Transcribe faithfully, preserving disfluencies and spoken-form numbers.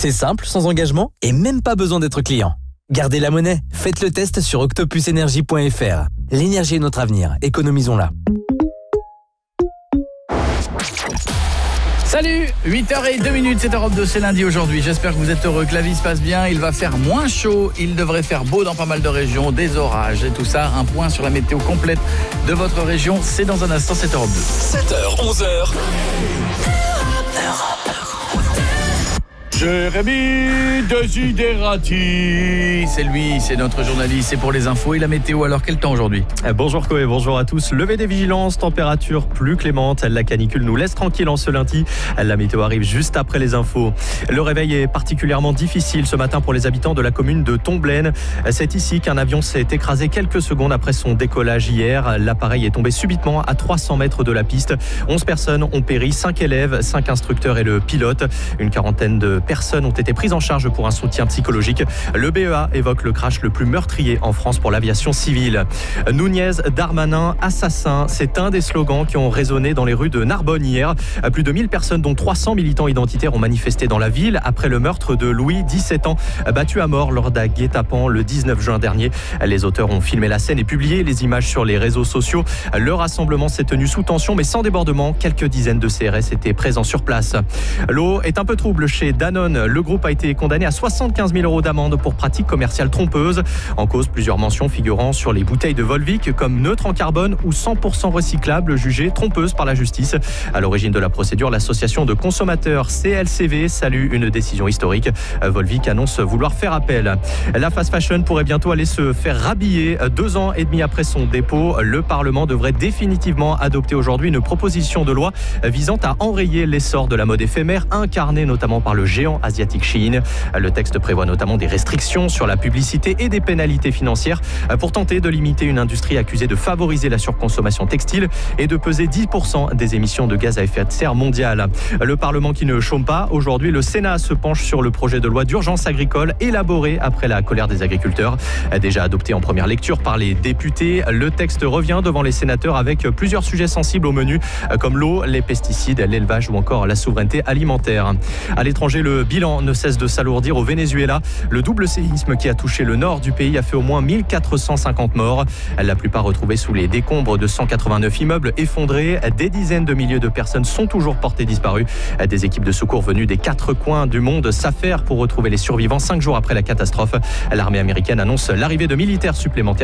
C'est simple, sans engagement et même pas besoin d'être client. Gardez la monnaie, faites le test sur octopus énergie point f r. L'énergie est notre avenir, économisons-la. Salut, huit heures zéro deux, c'est Europe deux, c'est lundi aujourd'hui. J'espère que vous êtes heureux, que la vie se passe bien. Il va faire moins chaud, il devrait faire beau dans pas mal de régions, des orages et tout ça. Un point sur la météo complète de votre région, c'est dans un instant, c'est Europe deux. sept heures, onze heures. Jérémy Desiderati, c'est lui, c'est notre journaliste, c'est pour les infos et la météo. Alors quel temps aujourd'hui ? Bonjour Koé, bonjour à tous. Levé des vigilances, température plus clémente. La canicule nous laisse tranquille en ce lundi. La météo arrive juste après les infos. Le réveil est particulièrement difficile ce matin pour les habitants de la commune de Tomblaine. C'est ici qu'un avion s'est écrasé quelques secondes après son décollage hier. L'appareil est tombé subitement à trois cents mètres de la piste. onze personnes ont péri, cinq élèves, cinq instructeurs et le pilote. Une quarantaine de personnes ont été prises en charge pour un soutien psychologique. Le B E A évoque le crash le plus meurtrier en France pour l'aviation civile. Nunez, Darmanin, assassin, c'est un des slogans qui ont résonné dans les rues de Narbonne hier. Plus de mille personnes, dont trois cents militants identitaires, ont manifesté dans la ville après le meurtre de Louis, dix-sept ans, battu à mort lors d'un guet-apens le dix-neuf juin dernier. Les auteurs ont filmé la scène et publié les images sur les réseaux sociaux. Le rassemblement s'est tenu sous tension mais sans débordement. Quelques dizaines de C R S étaient présents sur place. L'eau est un peu trouble chez Danone. Le groupe a été condamné à soixante-quinze mille euros d'amende pour pratiques commerciales trompeuses. En cause, plusieurs mentions figurant sur les bouteilles de Volvic comme neutre en carbone ou cent pour cent recyclable, jugées trompeuses par la justice. À l'origine de la procédure, l'association de consommateurs C L C V salue une décision historique. Volvic annonce vouloir faire appel. La fast fashion pourrait bientôt aller se faire rhabiller. Deux ans et demi après son dépôt, le Parlement devrait définitivement adopter aujourd'hui une proposition de loi visant à enrayer l'essor de la mode éphémère, incarnée notamment par le géant asiatique Shein. Le texte prévoit notamment des restrictions sur la publicité et des pénalités financières pour tenter de limiter une industrie accusée de favoriser la surconsommation textile et de peser dix pour cent des émissions de gaz à effet de serre mondiales. Le Parlement qui ne chôme pas, aujourd'hui le Sénat se penche sur le projet de loi d'urgence agricole élaboré après la colère des agriculteurs. Déjà adopté en première lecture par les députés, le texte revient devant les sénateurs avec plusieurs sujets sensibles au menu comme l'eau, les pesticides, l'élevage ou encore la souveraineté alimentaire. À l'étranger, le bilan ne cesse de s'alourdir au Venezuela. Le double séisme qui a touché le nord du pays a fait au moins mille quatre cent cinquante morts. La plupart retrouvés sous les décombres de cent quatre-vingt-neuf immeubles effondrés. Des dizaines de milliers de personnes sont toujours portées disparues. Des équipes de secours venues des quatre coins du monde s'affairent pour retrouver les survivants cinq jours après la catastrophe. L'armée américaine annonce l'arrivée de militaires supplémentaires